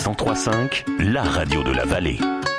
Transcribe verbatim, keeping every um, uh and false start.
cent trois virgule cinq, la radio de la vallée.